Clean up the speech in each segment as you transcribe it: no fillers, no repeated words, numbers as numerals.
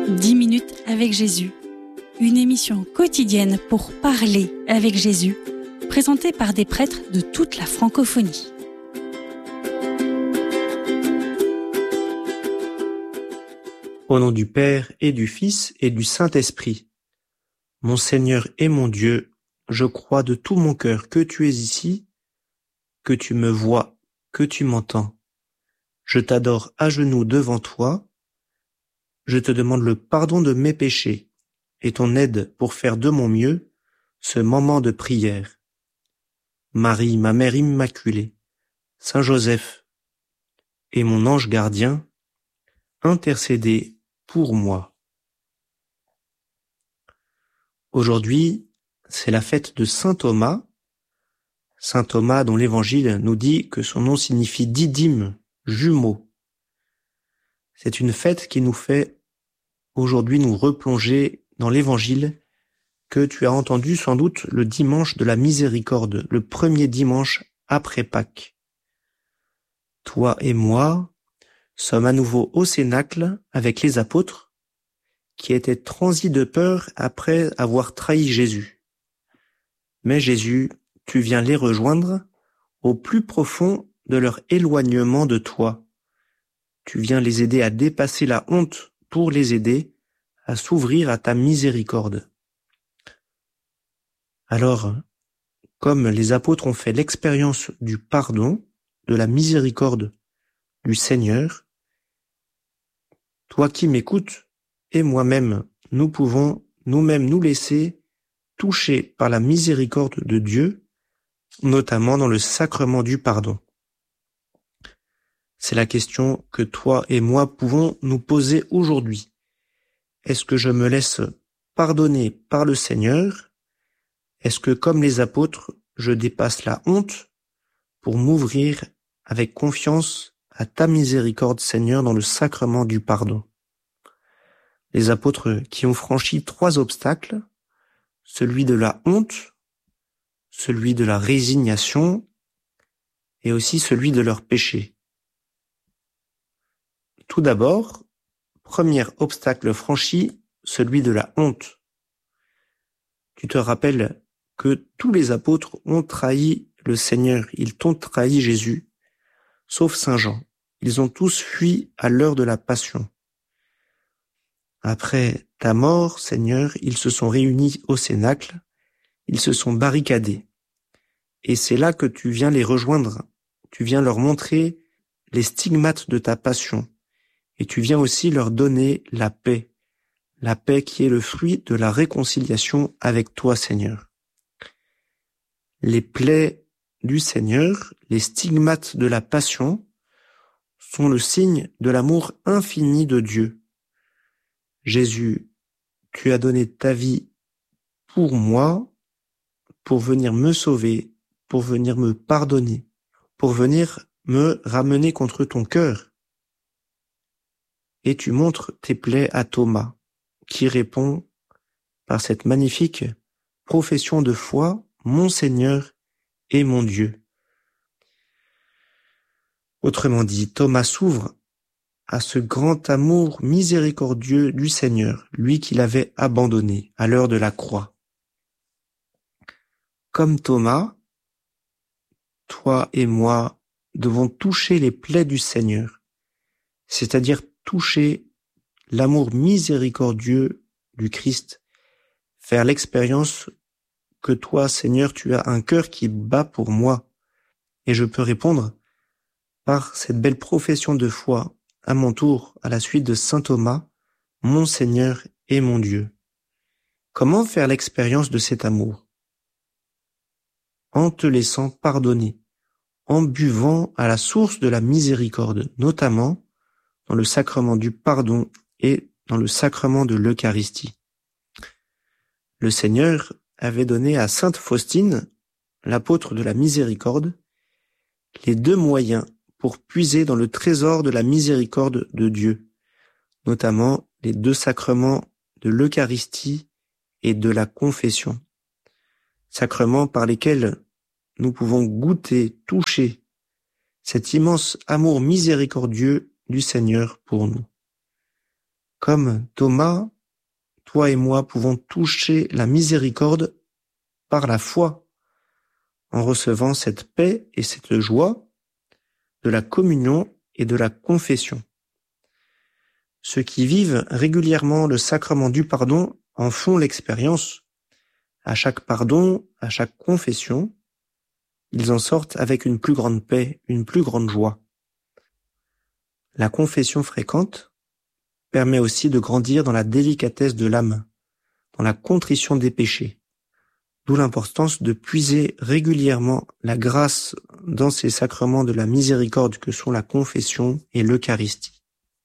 10 minutes avec Jésus, une émission quotidienne pour parler avec Jésus, présentée par des prêtres de toute la francophonie. Au nom du Père et du Fils et du Saint-Esprit. Mon Seigneur et mon Dieu, je crois de tout mon cœur que tu es ici, que tu me vois, que tu m'entends. Je t'adore à genoux devant toi. Je te demande le pardon de mes péchés et ton aide pour faire de mon mieux ce moment de prière. Marie, ma mère immaculée, Saint Joseph et mon ange gardien, intercédez pour moi. Aujourd'hui, c'est la fête de Saint Thomas. Saint Thomas dont l'Évangile nous dit que son nom signifie didyme, jumeau. C'est une fête qui nous fait aujourd'hui nous replonger dans l'Évangile que tu as entendu sans doute le dimanche de la miséricorde, le premier dimanche après Pâques. Toi et moi sommes à nouveau au Cénacle avec les apôtres qui étaient transis de peur après avoir trahi Jésus. Mais Jésus, tu viens les rejoindre au plus profond de leur éloignement de toi. Tu viens les aider à dépasser la honte pour les aider à s'ouvrir à ta miséricorde. Alors, comme les apôtres ont fait l'expérience du pardon, de la miséricorde du Seigneur, toi qui m'écoutes et moi-même, nous pouvons nous-mêmes nous laisser toucher par la miséricorde de Dieu, notamment dans le sacrement du pardon. C'est la question que toi et moi pouvons nous poser aujourd'hui. Est-ce que je me laisse pardonner par le Seigneur? Est-ce que, comme les apôtres, je dépasse la honte pour m'ouvrir avec confiance à ta miséricorde, Seigneur, dans le sacrement du pardon? Les apôtres qui ont franchi 3 obstacles, celui de la honte, celui de la résignation et aussi celui de leur péché. Tout d'abord, premier obstacle franchi, celui de la honte. Tu te rappelles que tous les apôtres ont trahi le Seigneur, ils t'ont trahi Jésus, sauf Saint Jean. Ils ont tous fui à l'heure de la Passion. Après ta mort, Seigneur, ils se sont réunis au Cénacle, ils se sont barricadés. Et c'est là que tu viens les rejoindre, tu viens leur montrer les stigmates de ta passion. Et tu viens aussi leur donner la paix qui est le fruit de la réconciliation avec toi, Seigneur. Les plaies du Seigneur, les stigmates de la passion, sont le signe de l'amour infini de Dieu. Jésus, tu as donné ta vie pour moi, pour venir me sauver, pour venir me pardonner, pour venir me ramener contre ton cœur. Et tu montres tes plaies à Thomas, qui répond par cette magnifique profession de foi, mon Seigneur et mon Dieu. Autrement dit, Thomas s'ouvre à ce grand amour miséricordieux du Seigneur, lui qui l'avait abandonné à l'heure de la croix. Comme Thomas, toi et moi devons toucher les plaies du Seigneur, c'est-à-dire toucher l'amour miséricordieux du Christ, faire l'expérience que toi, Seigneur, tu as un cœur qui bat pour moi. Et je peux répondre par cette belle profession de foi, à mon tour, à la suite de Saint Thomas, mon Seigneur et mon Dieu. Comment faire l'expérience de cet amour? En te laissant pardonner, en buvant à la source de la miséricorde, notamment dans le sacrement du pardon et dans le sacrement de l'Eucharistie. Le Seigneur avait donné à Sainte Faustine, l'apôtre de la miséricorde, les 2 moyens pour puiser dans le trésor de la miséricorde de Dieu, notamment les 2 sacrements de l'Eucharistie et de la confession, sacrements par lesquels nous pouvons goûter, toucher cet immense amour miséricordieux du Seigneur pour nous. Comme Thomas, toi et moi pouvons toucher la miséricorde par la foi, en recevant cette paix et cette joie de la communion et de la confession. Ceux qui vivent régulièrement le sacrement du pardon en font l'expérience. À chaque pardon, à chaque confession, ils en sortent avec une plus grande paix, une plus grande joie. La confession fréquente permet aussi de grandir dans la délicatesse de l'âme, dans la contrition des péchés. D'où l'importance de puiser régulièrement la grâce dans ces sacrements de la miséricorde que sont la confession et l'Eucharistie.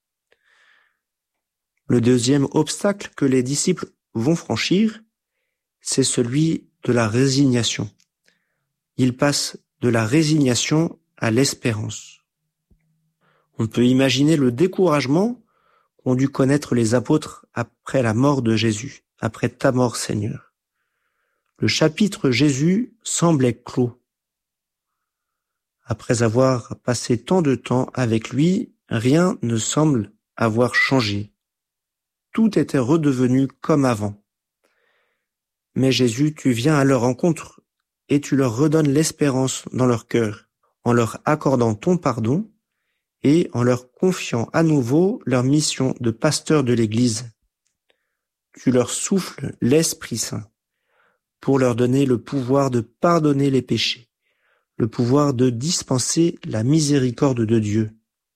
Le deuxième obstacle que les disciples vont franchir, c'est celui de la résignation. Ils passent de la résignation à l'espérance. On peut imaginer le découragement qu'ont dû connaître les apôtres après la mort de Jésus, après ta mort, Seigneur. Le chapitre Jésus semblait clos. Après avoir passé tant de temps avec lui, rien ne semble avoir changé. Tout était redevenu comme avant. Mais Jésus, tu viens à leur rencontre et tu leur redonnes l'espérance dans leur cœur, en leur accordant ton pardon et en leur confiant à nouveau leur mission de pasteur de l'Église. Tu leur souffles l'Esprit Saint pour leur donner le pouvoir de pardonner les péchés, le pouvoir de dispenser la miséricorde de Dieu.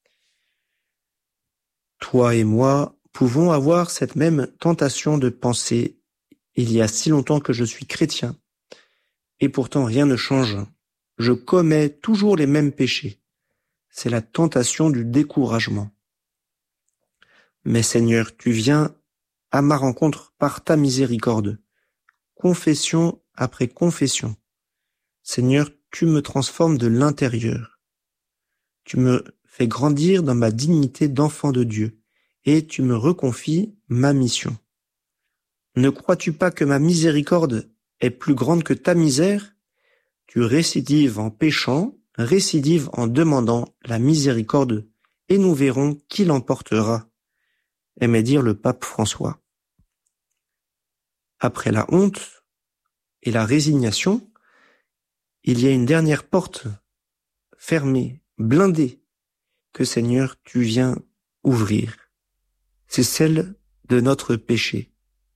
Toi et moi pouvons avoir cette même tentation de penser « Il y a si longtemps que je suis chrétien, et pourtant rien ne change. Je commets toujours les mêmes péchés. » C'est la tentation du découragement. Mais Seigneur, tu viens à ma rencontre par ta miséricorde, confession après confession. Seigneur, tu me transformes de l'intérieur. Tu me fais grandir dans ma dignité d'enfant de Dieu et tu me reconfies ma mission. Ne crois-tu pas que ma miséricorde est plus grande que ta misère? Tu récidives en péchant, récidive en demandant la miséricorde, et nous verrons qui l'emportera, aimait dire le pape François. Après la honte et la résignation, il y a une dernière porte, fermée, blindée, que Seigneur, tu viens ouvrir. C'est celle de notre péché.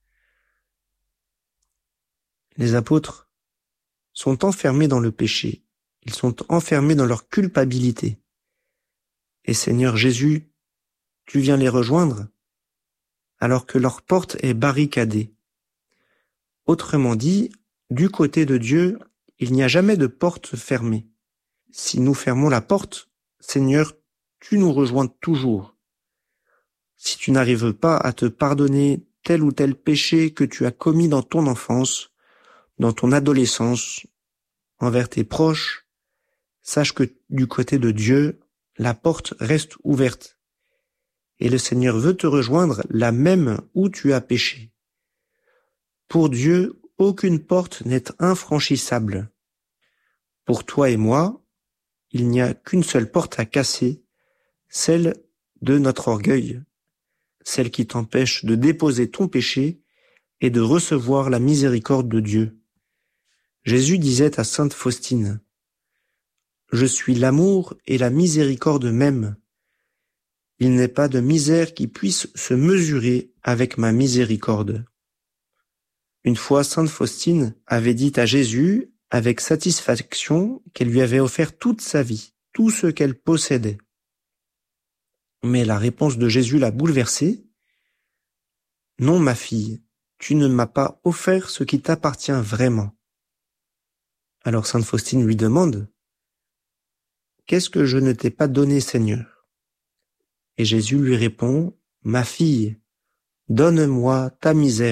Les apôtres sont enfermés dans le péché. Ils sont enfermés dans leur culpabilité. Et Seigneur Jésus, tu viens les rejoindre alors que leur porte est barricadée. Autrement dit, du côté de Dieu, il n'y a jamais de porte fermée. Si nous fermons la porte, Seigneur, tu nous rejoins toujours. Si tu n'arrives pas à te pardonner tel ou tel péché que tu as commis dans ton enfance, dans ton adolescence, envers tes proches, sache que du côté de Dieu, la porte reste ouverte. Et le Seigneur veut te rejoindre là même où tu as péché. Pour Dieu, aucune porte n'est infranchissable. Pour toi et moi, il n'y a qu'une seule porte à casser, celle de notre orgueil, celle qui t'empêche de déposer ton péché et de recevoir la miséricorde de Dieu. Jésus disait à sainte Faustine, « Je suis l'amour et la miséricorde même. Il n'est pas de misère qui puisse se mesurer avec ma miséricorde. » Une fois, sainte Faustine avait dit à Jésus, avec satisfaction, qu'elle lui avait offert toute sa vie, tout ce qu'elle possédait. Mais la réponse de Jésus l'a bouleversée. « Non, ma fille, tu ne m'as pas offert ce qui t'appartient vraiment. » Alors sainte Faustine lui demande, « Qu'est-ce que je ne t'ai pas donné, Seigneur ?» Et Jésus lui répond, « Ma fille, donne-moi ta misère. »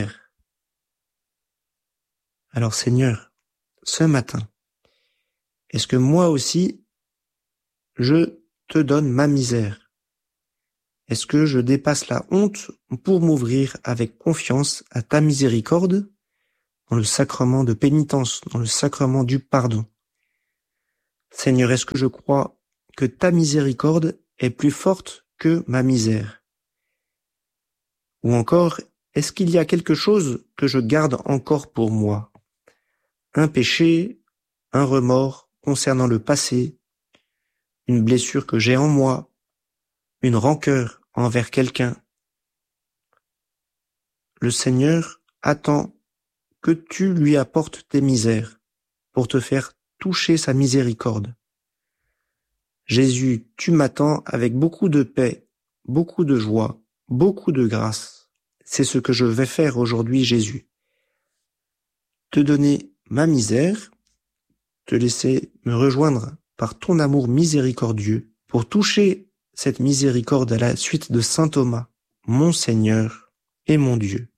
Alors Seigneur, ce matin, est-ce que moi aussi, je te donne ma misère? Est-ce que je dépasse la honte pour m'ouvrir avec confiance à ta miséricorde dans le sacrement de pénitence, dans le sacrement du pardon? Seigneur, est-ce que je crois que ta miséricorde est plus forte que ma misère? Ou encore, est-ce qu'il y a quelque chose que je garde encore pour moi? Un péché, un remords concernant le passé, une blessure que j'ai en moi, une rancœur envers quelqu'un. Le Seigneur attend que tu lui apportes tes misères pour te faire toucher sa miséricorde. Jésus, tu m'attends avec beaucoup de paix, beaucoup de joie, beaucoup de grâce. C'est ce que je vais faire aujourd'hui, Jésus. Te donner ma misère, te laisser me rejoindre par ton amour miséricordieux pour toucher cette miséricorde à la suite de saint Thomas, mon Seigneur et mon Dieu.